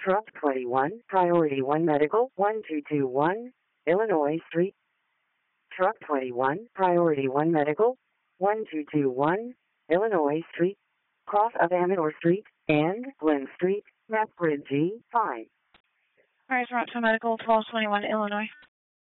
Truck 21, Priority 1 Medical, 1221, Illinois Street. Truck 21, Priority 1 Medical, 1221, Illinois Street, cross of Amador Street and Glen Street, map grid G5. Alright, Toronto Medical, 1221, Illinois.